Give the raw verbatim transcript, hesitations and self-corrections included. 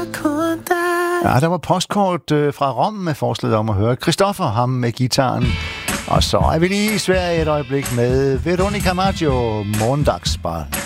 Ja, der var postkort øh, fra Rom med forslaget om at høre Christoffer, ham med gitaren. Og så er vi lige i Sverige et øjeblik med Veronica Maggio, Måndagsbarn.